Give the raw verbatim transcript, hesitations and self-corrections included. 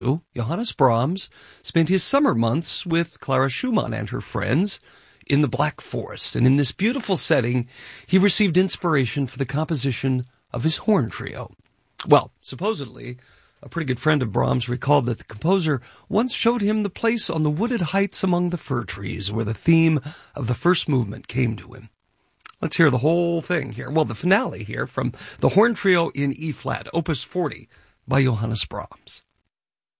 Johannes Brahms spent his summer months with Clara Schumann and her friends in the Black Forest, and in this beautiful setting, he received inspiration for the composition of his horn trio. Well, supposedly, a pretty good friend of Brahms recalled that the composer once showed him the place on the wooded heights among the fir trees where the theme of the first movement came to him. Let's hear the whole thing here. Well, the finale here from the horn trio in E-flat, Opus forty, by Johannes Brahms.